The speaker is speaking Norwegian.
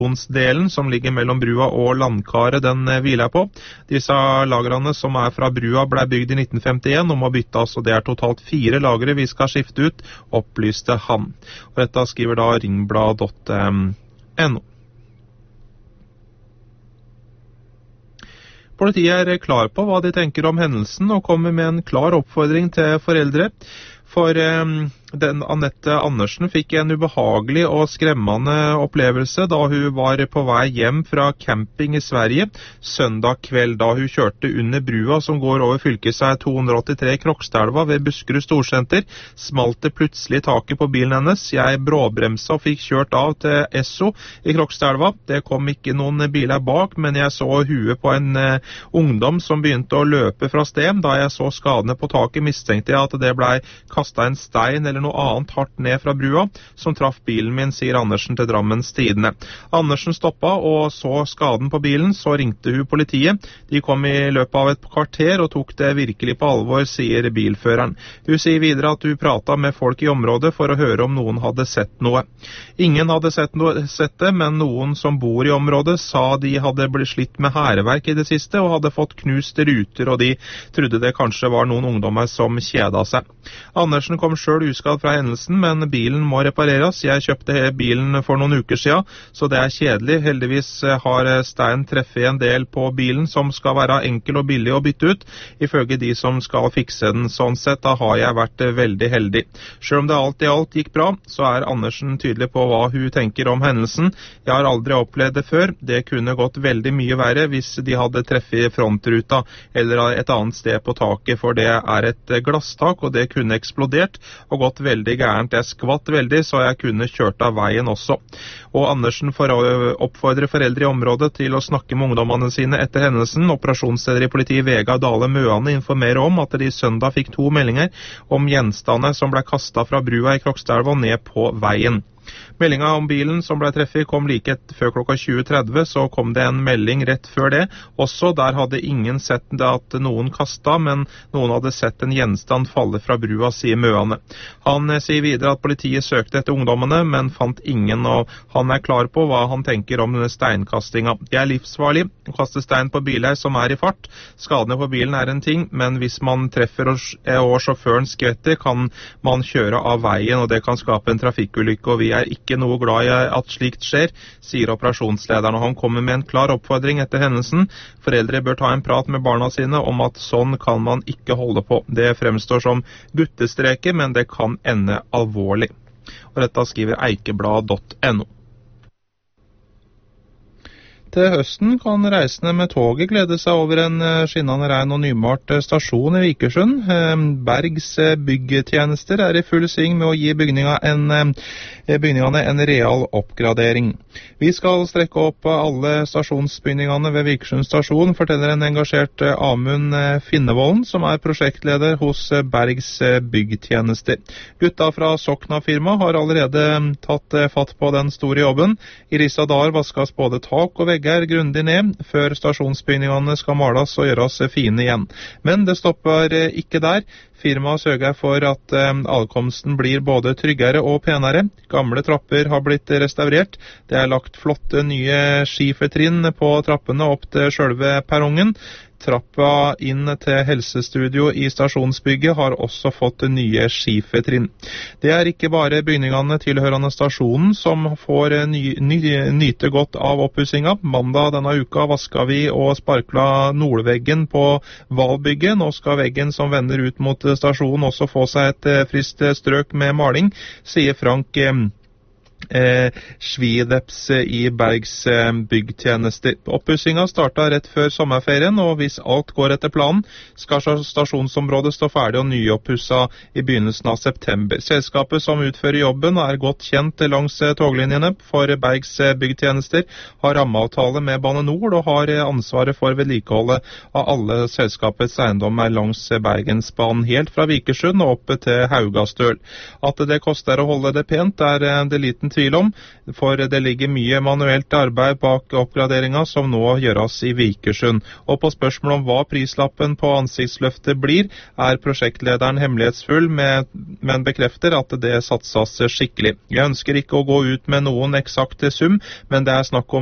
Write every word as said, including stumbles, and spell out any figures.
delen som ligger mellom brua og landkaret, den hviler jeg på. Disse lagrene som er fra brua ble bygd i nitten femtien og må byttes, og det er totalt fire lagre vi skal skifte ut, opplyste han. Og dette skriver da ringblad punktum no. Politiet er klar på hva de tenker om hendelsen og kommer med en klar oppfordring til foreldre. For eh, den Annette Andersen fikk en ubehagelig og skremmende opplevelse da hun var på vei hjem fra camping i Sverige søndag kveld, da hun kjørte under brua som går over fylkesvei to hundre åttitre Krokstadelva ved Buskerud Storsenter. Smalt det plutselig taket på bilen hennes. Jeg bråbremsa og fikk kjørt av til Esso i Krokstadelva. Det kom ikke noen biler bak, men jeg så huet på en eh, ungdom som begynte å løpe fra sted. Da jeg så skadene på taket, mistenkte jeg at det ble kastet en stein eller noe annet hardt ned fra brua, som traff bilen min, sier Andersen til Drammens Tidende. Andersen stoppa og så skaden på bilen, så ringte hun politiet. De kom i løpet av et kvarter og tok det virkelig på alvor, sier bilføreren. Hun sier videre at hun pratet med folk i området for å høre om noen hadde sett noe. Ingen hadde sett, noe, sett det, men noen som bor i området sa de hadde blitt slitt med hærverk i det siste og hadde fått knust ruter, og de trodde det kanskje var noen ungdommer som kjeda seg. Andersen kom selv uskadd fra hendelsen, men bilen må repareres. Jeg kjøpte bilen for noen uker siden, så det er kjedelig. Heldigvis har stein treffet en del på bilen som skal være enkel og billig å bytte ut. Ifølge de som skal fikse den, sånn sett, da har jeg vært veldig heldig. Selv om det alt i alt gikk bra, så er Andersen tydelig på hva hun tenker om hendelsen. Jeg har aldri opplevd det før. Det kunne gått veldig mye verre hvis de hadde treffet frontruta eller et annet sted på taket, for det er et glasstak, og det kunne eksplodert og gått veldig gærent. Jeg skvatt veldig, så jeg kunne kjørt av veien også. Og Andersen får oppfordre foreldre i området til å snakke med ungdommene sine etter hendelsen. Operasjonsleder i politiet Vegard Dale Møane informerer om at de søndag fikk to meldinger om gjenstander som ble kastet fra brua i Krokstadelva ned på veien. Meldinga om bilen som ble treffet kom like etter før klokka tjue tretti, så kom det en melding rett før det. Også der hadde ingen sett det at noen kastet, men noen hadde sett en gjenstand falle fra brua, sier Møane. Han sier videre at politiet søkte etter ungdommene, men fant ingen, og han er klar på hva han tenker om steinkastinga. Det er livsfarlig å kaste stein på biler som er i fart. Skadene på bilen er en ting, men hvis man treffer og sjåføren skvetter, kan man kjøre av veien, og det kan skape en trafikkulykke, og vi er ikke noe glad i at slikt skjer, sier operasjonslederen, og han kommer med en klar oppfordring etter hendelsen. Foreldre bør ta en prat med barna sine om at sånn kan man ikke holde på. Det fremstår som guttestreker, men det kan ende alvorlig. Og dette skriver eikeblad punktum no. Til høsten kan reisende med toget glede seg over en skinnende ren og nymalt stasjon i Vikersund. Bergs byggtjenester er i full sving med å gi bygningene en, bygningene en real oppgradering. Vi skal strekke opp alle stasjonsbygningene ved Vikersund stasjon, forteller en engasjert Amund Finnevolden, som er prosjektleder hos Bergs byggtjenester. Gutta fra Sokna-firma har allerede tatt fatt på den store jobben. I disse dager vaskes både tak og vegger er grundig ned, før stasjonsbygningene skal males og gjøres fine igjen. Men det stopper ikke der. Firmaet sørger for at ankomsten blir både tryggere og penere. Gamle trapper har blitt restaurert. Det er lagt flotte nye skifertrinn på trappene opp til selve perrongen. Trappa inn til helsestudio i stasjonsbygget har også fått nye skifertrinn. Det er ikke bare bygningene tilhørende stasjonen som får ny, ny, nyte godt av oppussinga. Mandag denne uka vasket vi og sparkla nordveggen på Valbygget. Nå skal veggen som vender ut mot stasjonen også få seg et frist strøk med maling, sier Frank Eh, Svideps i Bergs eh, byggtjenester. Oppussinga startet rett før sommerferien, og hvis alt går etter planen, skal stasjonsområdet stå ferdig og nyoppussa i begynnelsen av september. Selskapet som utfører jobben er godt kjent langs toglinjene for Bergs byggtjenester, har rammeavtale med Bane Nor og har ansvaret for vedlikeholdet av alle selskapets eiendommer langs Bergensbanen, helt fra Vikersund og opp til Haugastøl. At det koster å holde det pent, er det liten tvil tvil om, for det ligger mye manuelt arbeid bak oppgraderingen som nå gjøres i Vikersund. Og på spørsmål om hva prislappen på ansiktsløftet blir, er prosjektlederen hemmelighetsfull, med, men bekrefter at det satses skikkelig. Jeg ønsker ikke å gå ut med noen eksakte sum, men det er snakk om